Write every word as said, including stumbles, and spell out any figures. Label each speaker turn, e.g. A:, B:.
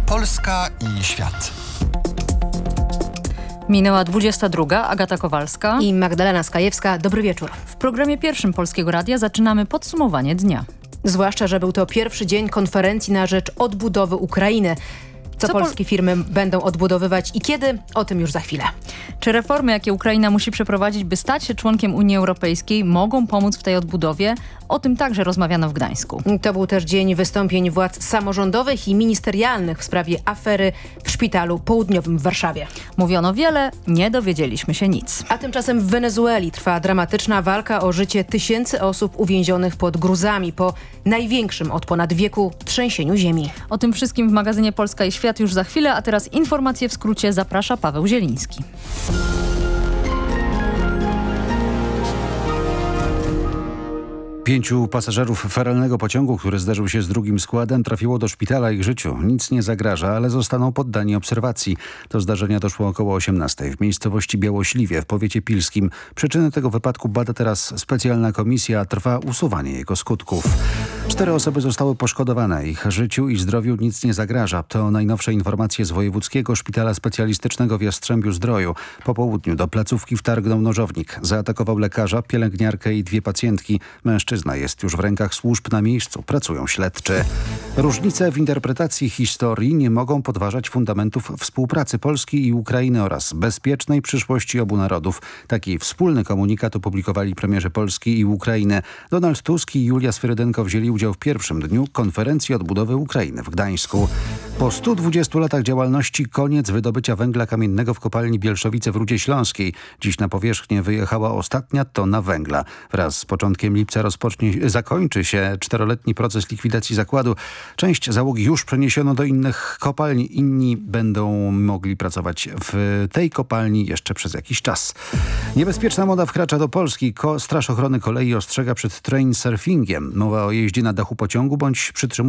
A: Polska i świat.
B: Minęła dwudziesta druga. Agata Kowalska
C: i Magdalena Skajewska. Dobry wieczór.
B: W programie pierwszym Polskiego Radia zaczynamy podsumowanie dnia.
C: Zwłaszcza, że był to pierwszy dzień konferencji na rzecz odbudowy Ukrainy. Co, Co polskie pol... firmy będą odbudowywać i kiedy? O tym już za chwilę.
B: Czy reformy, jakie Ukraina musi przeprowadzić, by stać się członkiem Unii Europejskiej, mogą pomóc w tej odbudowie? O tym także rozmawiano w Gdańsku.
C: To był też dzień wystąpień władz samorządowych i ministerialnych w sprawie afery w Szpitalu Południowym w Warszawie.
B: Mówiono wiele, nie dowiedzieliśmy się nic.
C: A tymczasem w Wenezueli trwa dramatyczna walka o życie tysięcy osób uwięzionych pod gruzami po największym od ponad wieku trzęsieniu ziemi.
B: O tym wszystkim w magazynie Polska i Świat już za chwilę, a teraz informacje w skrócie. Zaprasza Paweł Zieliński.
D: Pięciu pasażerów feralnego pociągu, który zderzył się z drugim składem, trafiło do szpitala. Ich życiu nic nie zagraża, ale zostaną poddani obserwacji. Do zdarzenia doszło około osiemnastej w miejscowości Białośliwie w powiecie pilskim. Przyczyny tego wypadku bada teraz specjalna komisja, a trwa usuwanie jego skutków. Cztery osoby zostały poszkodowane. Ich życiu i zdrowiu nic nie zagraża. To najnowsze informacje z Wojewódzkiego Szpitala Specjalistycznego w Jastrzębiu-Zdroju. Po południu do placówki wtargnął nożownik. Zaatakował lekarza, pielęgniarkę i dwie pacjentki. Mężczyzna jest już w rękach służb na miejscu. Pracują śledczy. Różnice w interpretacji historii nie mogą podważać fundamentów współpracy Polski i Ukrainy oraz bezpiecznej przyszłości obu narodów. Taki wspólny komunikat opublikowali premierzy Polski i Ukrainy. Donald Tusk i Julia Swyrydenko wzięli udział w pierwszym dniu konferencji odbudowy Ukrainy w Gdańsku. Po stu dwudziestu latach działalności koniec wydobycia węgla kamiennego w kopalni Bielszowice w Rudzie Śląskiej. Dziś na powierzchnię wyjechała ostatnia tona węgla. Wraz z początkiem lipca rozpocznie, zakończy się czteroletni proces likwidacji zakładu. Część załogi już przeniesiono do innych kopalni. Inni będą mogli pracować w tej kopalni jeszcze przez jakiś czas. Niebezpieczna moda wkracza do Polski. Ko- Straż Ochrony Kolei ostrzega przed train surfingiem. Mowa o jeździe na dachu pociągu bądź przytrzymuje